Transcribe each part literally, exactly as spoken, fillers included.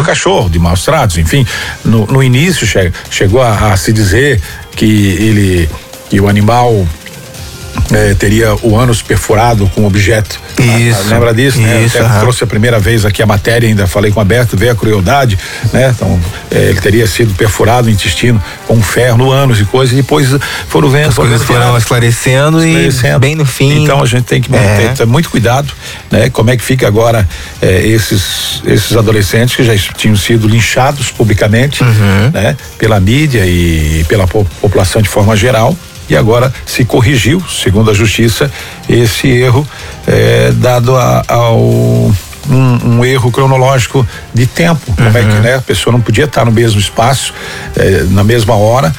cachorro, de maus tratos, enfim. No, no início che, chegou a, a se dizer que ele, que o animal É, teria o ânus perfurado com objeto. Isso. Ah, lembra disso, né? Isso, eu até uhum. trouxe a primeira vez aqui a matéria, ainda falei com o Alberto, veio a crueldade, né? Então, é, ele teria sido perfurado o intestino com um ferro no ânus e coisa, e depois foram vendo. As coisas foram esclarecendo, esclarecendo e bem no fim. Então a gente tem que é. ter muito cuidado, né? Como é que fica agora é, esses, esses adolescentes que já tinham sido linchados publicamente, uhum. né? Pela mídia e pela população de forma geral. E agora se corrigiu, segundo a justiça, esse erro é, dado a, ao um, um erro cronológico de tempo. Uhum. Como é que, né? A pessoa não podia estar no mesmo espaço, é, na mesma hora.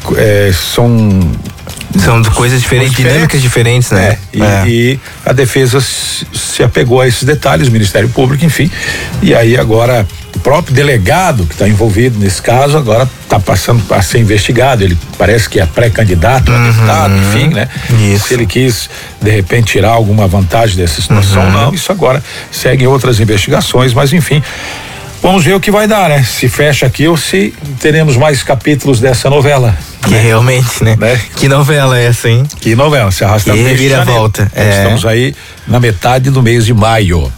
É, são São coisas diferentes, dinâmicas diferentes, né? É, e, é. e a defesa se, se apegou a esses detalhes, o Ministério Público, enfim. E aí agora o próprio delegado que está envolvido nesse caso agora está passando a ser investigado. Ele parece que é pré-candidato a uhum. deputado, enfim, né? Isso. Se ele quis de repente tirar alguma vantagem dessa situação, uhum. não. Isso agora segue outras investigações, mas enfim. Vamos ver o que vai dar, né? Se fecha aqui ou se teremos mais capítulos dessa novela. Que né? realmente, né? né? Que novela é essa, hein? Que novela, se arrasta que reviravolta. É. Estamos aí na metade do mês de maio.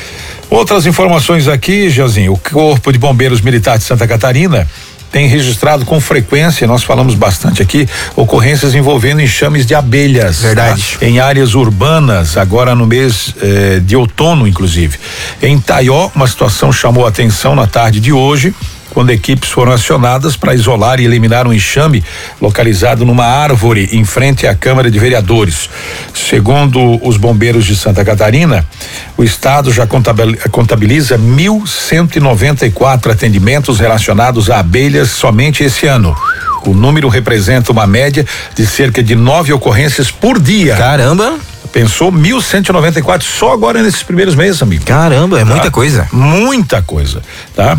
Outras informações aqui, Joãozinho, o Corpo de Bombeiros Militar de Santa Catarina tem registrado com frequência, nós falamos bastante aqui, ocorrências envolvendo enxames de abelhas. Verdade. Tá? Em áreas urbanas, agora no mês eh, de outono, inclusive. Em Taió, uma situação chamou a atenção na tarde de hoje, quando equipes foram acionadas para isolar e eliminar um enxame localizado numa árvore em frente à Câmara de Vereadores. Segundo os bombeiros de Santa Catarina, o estado já contabiliza mil cento e noventa e quatro atendimentos relacionados a abelhas somente esse ano. O número representa uma média de cerca de nove ocorrências por dia. Caramba! Pensou mil cento e noventa e quatro só agora nesses primeiros meses, amigo. Caramba, é tá? muita coisa. Muita coisa, tá?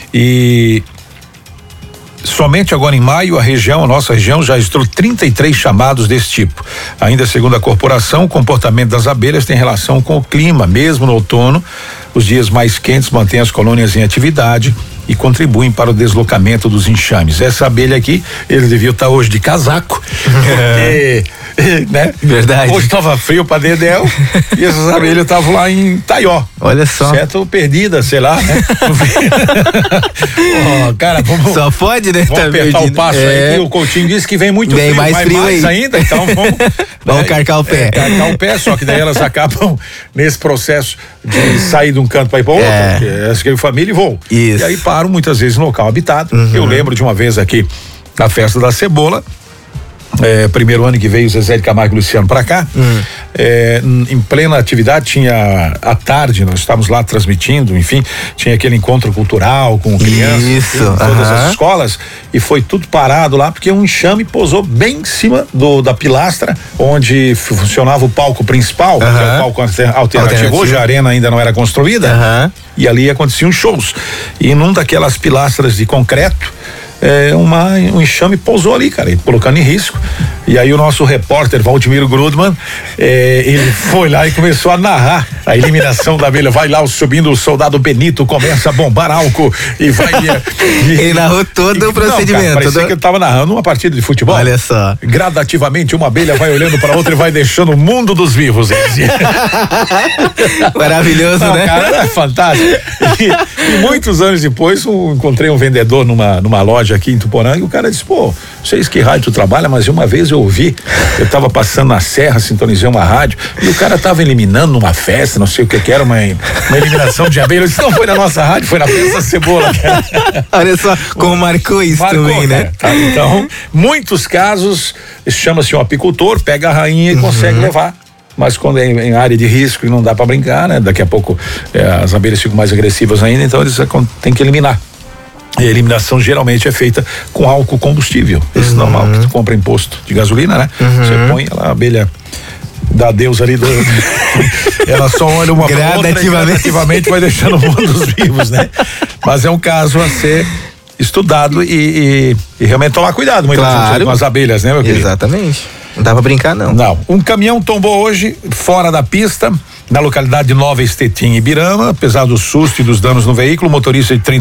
E somente agora em maio a região, a nossa região já registrou trinta e três chamados desse tipo. Ainda segundo a corporação, o comportamento das abelhas tem relação com o clima, mesmo no outono. Os dias mais quentes mantêm as colônias em atividade e contribuem para o deslocamento dos enxames. Essa abelha aqui, ele devia estar hoje de casaco, porque, né? Verdade. Hoje estava frio para dedéu e essas abelhas estavam lá em Taió. Olha só. Certo, perdida, sei lá, né? Oh, cara, vamos, só pode, né? Vamos tá apertar perdido. o passo é. aí, que o Coutinho disse que vem muito vem frio, mais vai frio mais aí. ainda, então vamos vamos né, carcar o pé. É, carcar o pé, só que daí elas acabam nesse processo de sair de um canto para ir para outro, é. porque elas querem família e vão. Isso. E aí param muitas vezes no local habitado. Uhum. Eu lembro de uma vez aqui na festa da cebola, É, primeiro ano que veio o Zezé de Camargo e Luciano pra cá, hum. é, em plena atividade, tinha à tarde, nós estávamos lá transmitindo, enfim, tinha aquele encontro cultural com crianças, Isso, enfim, todas uh-huh. as escolas, e foi tudo parado lá, porque um enxame pousou bem em cima do, da pilastra, onde funcionava o palco principal, uh-huh. que é o palco alternativo, alternativo. Hoje a arena ainda não era construída, uh-huh. e ali aconteciam shows, e num daquelas pilastras de concreto, É, uma, um enxame pousou ali, cara, colocando em risco. E aí o nosso repórter Valdemiro Grudman, é, ele foi lá e começou a narrar a eliminação da abelha. Vai lá subindo o soldado Benito, começa a bombar álcool e vai. E, ele narrou todo e, o procedimento. Não, cara, parecia do... que ele tava narrando uma partida de futebol. Olha só. Gradativamente uma abelha vai olhando para outra e vai deixando o mundo dos vivos. Maravilhoso, não, né? Cara, é fantástico. E, e muitos anos depois, eu encontrei um vendedor numa, numa loja aqui em Tuporanga e o cara disse, pô, não sei se que rádio tu trabalha, mas uma vez eu ouvi, eu tava passando na serra, sintonizei uma rádio e o cara tava eliminando numa festa, não sei o que que era, uma, uma eliminação de abelha. Eu disse, não foi na nossa rádio, foi na festa da cebola. Cara. Olha só como marcou isso marcou, também, né? Tá? Então, muitos casos, chama-se um apicultor, pega a rainha e uhum. consegue levar. Mas quando é em área de risco e não dá para brincar, né? Daqui a pouco é, as abelhas ficam mais agressivas ainda, então eles têm que eliminar. E a eliminação geralmente é feita com álcool combustível. Esse uhum. normal, que tu compra em posto de gasolina, né? Uhum. Você põe ela, a abelha dá Deus ali do, ela só olha uma pra outra e gradativamente vai deixando o mundo dos vivos, né? Mas é um caso a ser estudado e, e, e realmente tomar cuidado muito claro. com as abelhas, né, meu querido? Exatamente. Não dá pra brincar, não. Não. Um caminhão tombou hoje fora da pista, na localidade de Nova Estetim, Ibirama. Apesar do susto e dos danos no veículo, o motorista de trinta